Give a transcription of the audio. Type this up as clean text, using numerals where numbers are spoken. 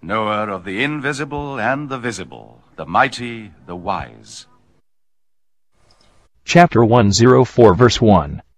knower of the invisible and the visible, the mighty, the wise. Chapter 104, verse 1.